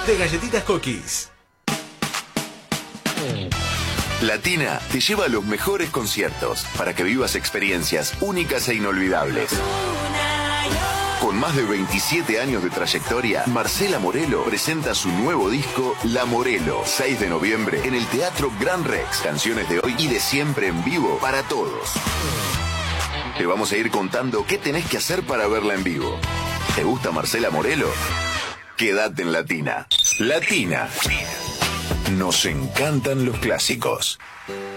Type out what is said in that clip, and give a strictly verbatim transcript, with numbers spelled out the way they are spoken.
de Galletitas Cookies. Latina te lleva a los mejores conciertos para que vivas experiencias únicas e inolvidables. Con más de veintisiete años de trayectoria, Marcela Morelo presenta su nuevo disco La Morelo, seis de noviembre en el Teatro Gran Rex. Canciones de hoy y de siempre en vivo para todos. Te vamos a ir contando qué tenés que hacer para verla en vivo. ¿Te gusta Marcela Morelo? Quédate en Latina. Latina. Nos encantan los clásicos.